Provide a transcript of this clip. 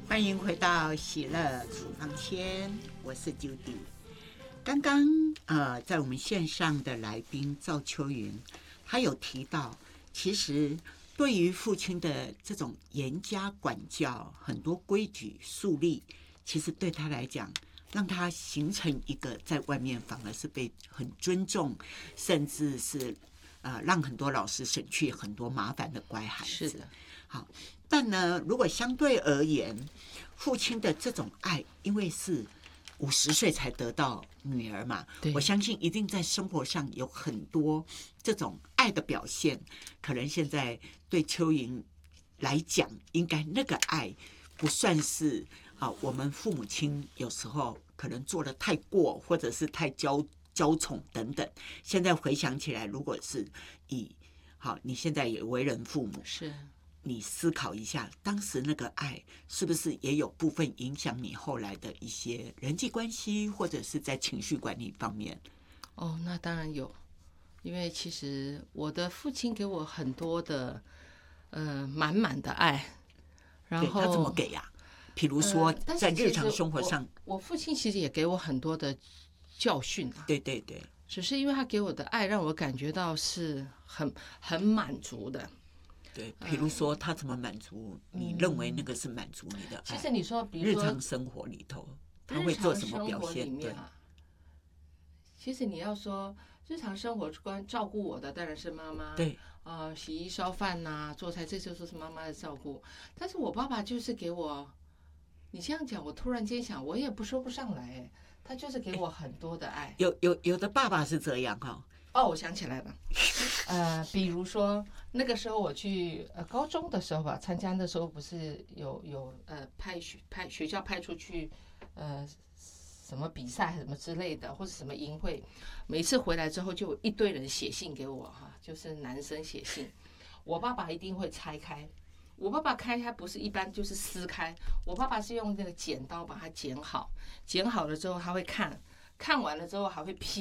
欢迎回到喜乐处方签，我是 Judy。刚刚在我们线上的来宾赵秋云，他有提到，其实对于父亲的这种严加管教，很多规矩树立，其实对他来讲，让他形成一个在外面反而是被很尊重，甚至是让很多老师省去很多麻烦的乖孩子。 是的， 好，但呢，如果相对而言，父亲的这种爱，因为是50岁才得到女儿嘛，我相信一定在生活上有很多这种爱的表现。可能现在对秋云来讲，应该那个爱不算是我们父母亲有时候可能做得太过，或者是太娇宠等等。现在回想起来，如果是你现在也为人父母， 是你思考一下，当时那个爱是不是也有部分影响你后来的一些人际关系，或者是在情绪管理方面？ 哦，那当然有，因为其实我的父亲给我很多的满满的爱，然后他怎么给呀？比如说在日常生活上， 我父亲其实也给我很多的教训啊。 对对对， 只是因为他给我的爱，让我感觉到是很满足的。 对，比如说他怎么满足你认为那个是满足你的爱？ 其实你说，比如说日常生活里头，他会做什么表现？对， 其实你要说日常生活关照顾我的当然是妈妈， 对洗衣烧饭呐、做菜，这就是妈妈的照顾。但是我爸爸就是给我，你这样讲，我突然间想，我也说不上来，他就是给我很多的爱。 有的爸爸是这样哈。 我想起来了，比如说那个时候我去高中的时候吧，参加的时候不是有学校派出去什么比赛什么之类的，或者什么营会，每次回来之后就有一堆人写信给我哈，就是男生写信，我爸爸一定会拆开。我爸爸开不是一般就是撕开，我爸爸是用那个剪刀把它剪好，剪好了之后他会看完了之后还会批。